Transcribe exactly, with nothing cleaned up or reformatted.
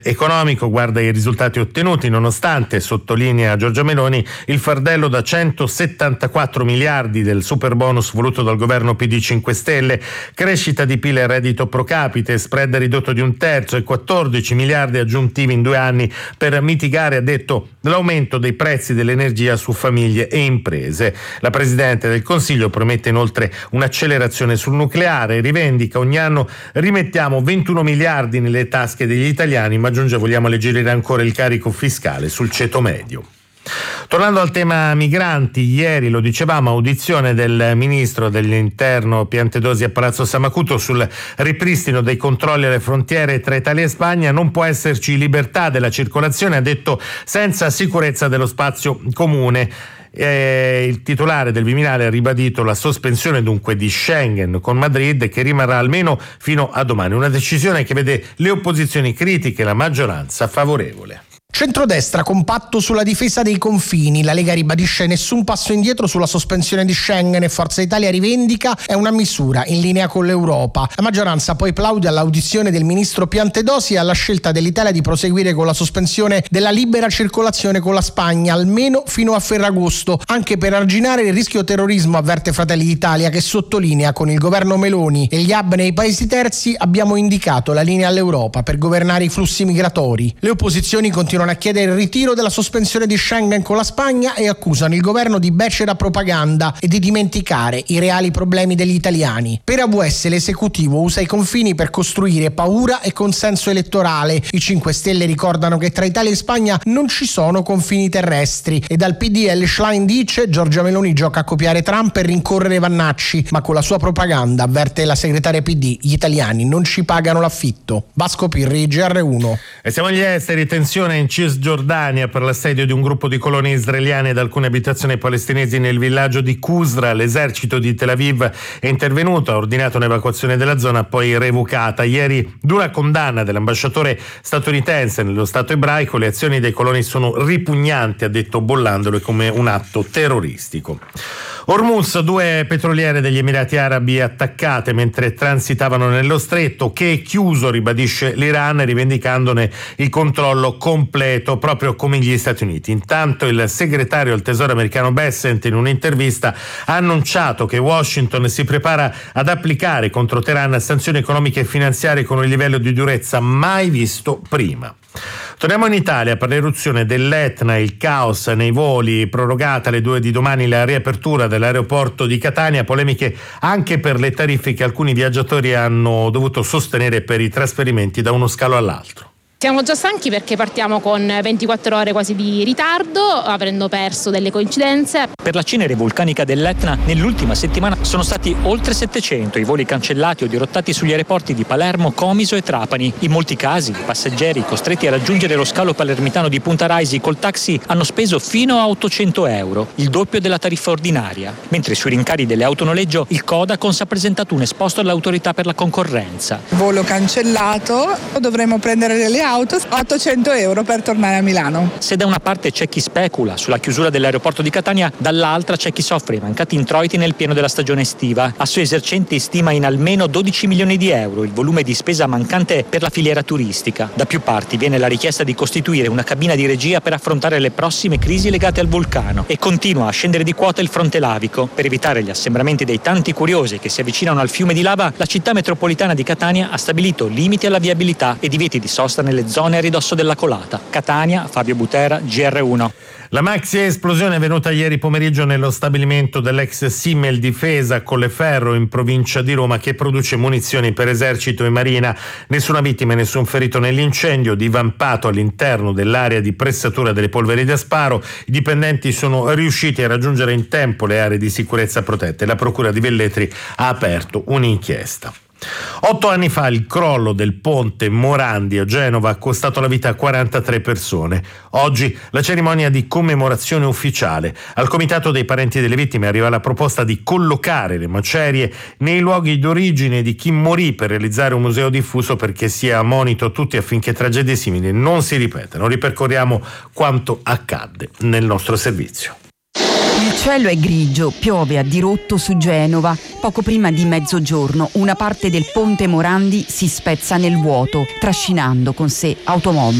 economico guarda i risultati ottenuti nonostante, sottolinea Giorgia Meloni, il fardello da centosettantaquattro miliardi del super bonus voluto dal governo P D cinque Stelle, crescita di P I L e reddito pro capite, spread ridotto di un terzo e quattordici miliardi aggiuntivi in due anni per mitigare, ha detto, l'aumento dei prezzi dell'energia su famiglie e imprese. La Presidente del Consiglio promette inoltre un'accelerazione sul nucleare, rivendica ogni anno rimettiamo ventuno miliardi nelle tasche degli italiani, ma aggiunge vogliamo alleggerire ancora il carico fiscale sul ceto medio. Tornando al tema migranti, ieri lo dicevamo, audizione del ministro dell'Interno Piantedosi a Palazzo San Macuto sul ripristino dei controlli alle frontiere tra Italia e Spagna. Non può esserci libertà della circolazione, ha detto, senza sicurezza dello spazio comune. Eh, il titolare del Viminale ha ribadito la sospensione dunque di Schengen con Madrid, che rimarrà almeno fino a domani, una decisione che vede le opposizioni critiche e la maggioranza favorevole. Centrodestra compatto sulla difesa dei confini. La Lega ribadisce nessun passo indietro sulla sospensione di Schengen e Forza Italia rivendica è una misura in linea con l'Europa. La maggioranza poi plaude all'audizione del ministro Piantedosi e alla scelta dell'Italia di proseguire con la sospensione della libera circolazione con la Spagna almeno fino a Ferragosto, anche per arginare il rischio terrorismo, avverte Fratelli d'Italia, che sottolinea con il governo Meloni e gli hub nei paesi terzi abbiamo indicato la linea all'Europa per governare i flussi migratori. Le opposizioni continuano a chiedere il ritiro della sospensione di Schengen con la Spagna e accusano il governo di becera propaganda e di dimenticare i reali problemi degli italiani. Per A V S l'esecutivo usa i confini per costruire paura e consenso elettorale. I cinque Stelle ricordano che tra Italia e Spagna non ci sono confini terrestri e dal P D L Schlein dice Giorgia Meloni gioca a copiare Trump e rincorrere Vannacci, ma con la sua propaganda, avverte la segretaria P D, gli italiani non ci pagano l'affitto. Vasco Pirri, G R uno. E siamo agli esteri, tensione in Cisgiordania per l'assedio di un gruppo di coloni israeliani ed alcune abitazioni palestinesi nel villaggio di Qusra. L'esercito di Tel Aviv è intervenuto, ha ordinato un'evacuazione della zona, poi revocata. Ieri, dura condanna dell'ambasciatore statunitense nello Stato ebraico, le azioni dei coloni sono ripugnanti, ha detto, bollandole come un atto terroristico. Hormuz, due petroliere degli Emirati Arabi attaccate mentre transitavano nello stretto, che è chiuso, ribadisce l'Iran, rivendicandone il controllo completo, proprio come gli Stati Uniti. Intanto il segretario al Tesoro americano Bessent in un'intervista ha annunciato che Washington si prepara ad applicare contro Teheran sanzioni economiche e finanziarie con un livello di durezza mai visto prima. Torniamo in Italia per l'eruzione dell'Etna, il caos nei voli, prorogata alle due di domani la riapertura dell'aeroporto di Catania, polemiche anche per le tariffe che alcuni viaggiatori hanno dovuto sostenere per i trasferimenti da uno scalo all'altro. Siamo già stanchi perché partiamo con ventiquattro ore quasi di ritardo, avendo perso delle coincidenze. Per la cenere vulcanica dell'Etna, nell'ultima settimana sono stati oltre settecento i voli cancellati o dirottati sugli aeroporti di Palermo, Comiso e Trapani. In molti casi, i passeggeri costretti a raggiungere lo scalo palermitano di Punta Raisi col taxi hanno speso fino a ottocento euro, il doppio della tariffa ordinaria. Mentre sui rincari delle autonoleggio, il Codacons ha presentato un esposto all'autorità per la concorrenza. Volo cancellato, dovremo prendere delle auto. ottocento euro per tornare a Milano. Se da una parte c'è chi specula sulla chiusura dell'aeroporto di Catania, dall'altra c'è chi soffre i mancati introiti nel pieno della stagione estiva. Assoesercenti stima in almeno dodici milioni di euro il volume di spesa mancante per la filiera turistica. Da più parti viene la richiesta di costituire una cabina di regia per affrontare le prossime crisi legate al vulcano e continua a scendere di quota il fronte lavico. Per evitare gli assembramenti dei tanti curiosi che si avvicinano al fiume di lava, la città metropolitana di Catania ha stabilito limiti alla viabilità e divieti di sosta nelle zone a ridosso della colata. Catania, Fabio Butera, G R uno. La maxi esplosione è venuta ieri pomeriggio nello stabilimento dell'ex Simmel Difesa a Colleferro in provincia di Roma, che produce munizioni per esercito e marina. Nessuna vittima e nessun ferito nell'incendio divampato all'interno dell'area di pressatura delle polveri da sparo. I dipendenti sono riusciti a raggiungere in tempo le aree di sicurezza protette. La procura di Velletri ha aperto un'inchiesta. Otto anni fa il crollo del ponte Morandi a Genova ha costato la vita a quarantatré persone. Oggi la cerimonia di commemorazione ufficiale. Al comitato dei parenti delle vittime arriva la proposta di collocare le macerie nei luoghi d'origine di chi morì per realizzare un museo diffuso perché sia monito a tutti affinché tragedie simili non si ripetano. Ripercorriamo quanto accadde nel nostro servizio. Il cielo è grigio, piove a dirotto su Genova. Poco prima di mezzogiorno una parte del ponte Morandi si spezza nel vuoto, trascinando con sé automobili.